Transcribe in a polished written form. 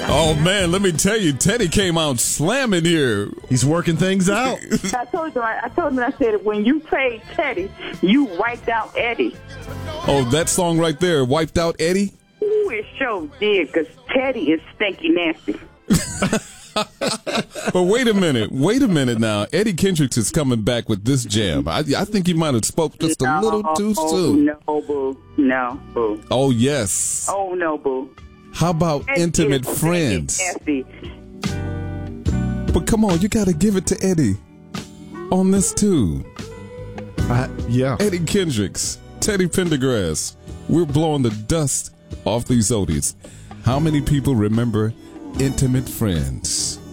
Oh, man, let me tell you, Teddy came out slamming here. He's working things out. I told him, I said, when you played Teddy, you wiped out Eddie. Oh, that song right there, Wiped Out Eddie? Ooh, it sure did, because Teddy is stinky nasty. But wait a minute now. Eddie Kendricks is coming back with this jam. I think he might have spoke just a little too soon. No, boo. No, boo. Oh, yes. Oh, no, boo. How about Eddie Intimate is Friends? nasty. But come on, you got to give it to Eddie on this too. Yeah. Eddie Kendricks, Teddy Pendergrass. We're blowing the dust off these oldies. How many people remember Intimate Friends?